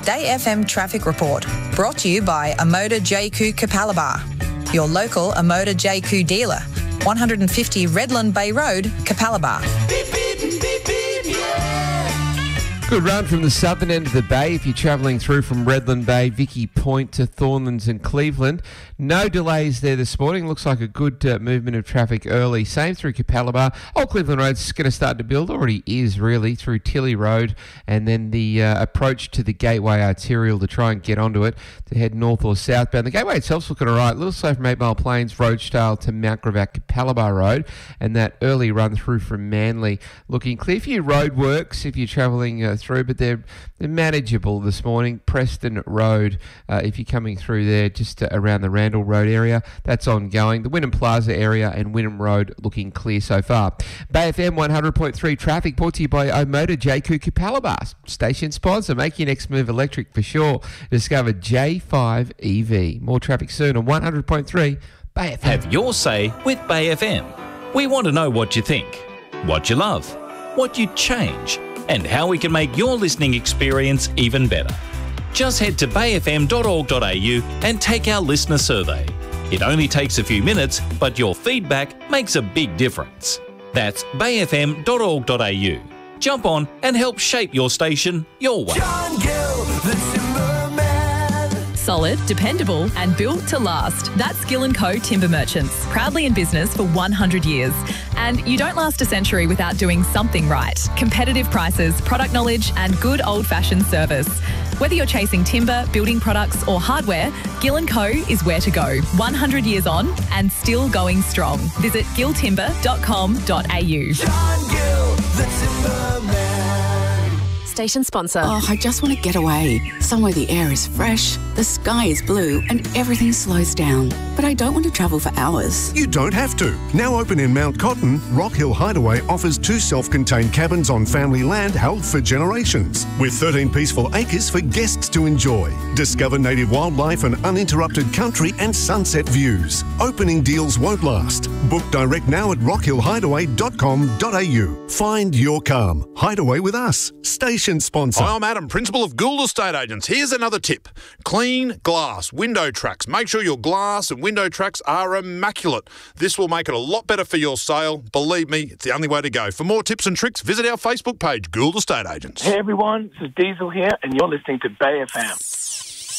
Day FM Traffic Report, brought to you by Amoda JQ Capalaba, your local Amoda JQ dealer, 150 Redland Bay Road, Capalaba. Beep, beep, beep, beep, yeah. Good run from the southern end of the bay if you're travelling through from Redland Bay, Vicky Point to Thornlands and Cleveland. No delays there this morning. Looks like a good movement of traffic early. Same through Capalaba. Old Cleveland Road's going to start to build. Already is, really, through Tilly Road and then the approach to the Gateway Arterial to try and get onto it to head north or southbound. The Gateway itself's looking all right. A little slow from 8 Mile Plains, Roachdale to Mount Gravatt, Capalaba Road, and that early run through from Manly looking clear. Few roadworks if you're travelling through, but they're manageable this morning. Preston Road, if you're coming through there, just around the Randall Road area, that's ongoing. The Wynnum Plaza area and Wynnum Road looking clear so far. Bay FM 100.3 traffic brought to you by Omoda JQ Capalaba, station sponsor. Make your next move electric for sure. Discover J5 EV. More traffic soon on 100.3 Bay FM. Have your say with Bay FM. We want to know what you think, what you love, what you'd change, and how we can make your listening experience even better. Just head to bayfm.org.au and take our listener survey. It only takes a few minutes, but your feedback makes a big difference. That's bayfm.org.au. Jump on and help shape your station your way. John Gill, the Timberman. Solid, dependable and built to last. That's Gill & Co Timber Merchants, proudly in business for 100 years. And you don't last a century without doing something right. Competitive prices, product knowledge and good old-fashioned service. Whether you're chasing timber, building products or hardware, Gill & Co is where to go. 100 years on and still going strong. Visit gilltimber.com.au. John Gill, the Timberman. Station sponsor. Oh, I just want to get away. Somewhere the air is fresh, the sky is blue and everything slows down. But I don't want to travel for hours. You don't have to. Now open in Mount Cotton, Rock Hill Hideaway offers 2 self-contained cabins on family land held for generations, with 13 peaceful acres for guests to enjoy. Discover native wildlife and uninterrupted country and sunset views. Opening deals won't last. Book direct now at rockhillhideaway.com.au. Find your calm. Hideaway with us. Station sponsor. Hi, I'm Adam, Principal of Gould Estate Agents. Here's another tip. Clean glass, window tracks. Make sure your glass and window tracks are immaculate. This will make it a lot better for your sale. Believe me, it's the only way to go. For more tips and tricks, visit our Facebook page, Gould Estate Agents. Hey everyone, this is Diesel here and you're listening to Bay FM.